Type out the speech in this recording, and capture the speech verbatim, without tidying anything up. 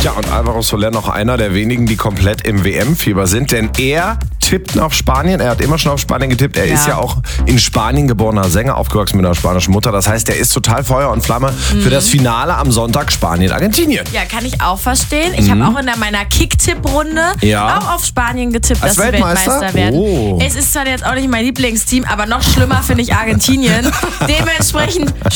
Tja, und Alvaro Soler noch einer der wenigen, die komplett im W M-Fieber sind, denn er tippt auf Spanien. Er hat immer schon auf Spanien getippt. Er ja. ist ja auch in Spanien geborener Sänger, aufgewachsen mit einer spanischen Mutter. Das heißt, er ist total Feuer und Flamme mhm. für das Finale am Sonntag Spanien-Argentinien. Ja, kann ich auch verstehen. Ich mhm. habe auch in der, meiner Kick-Tipp-Runde ja. auch auf Spanien getippt, als dass sie Weltmeister? Weltmeister werden. Oh. Es ist zwar jetzt auch nicht mein Lieblingsteam, aber noch schlimmer finde ich Argentinien. Dementsprechend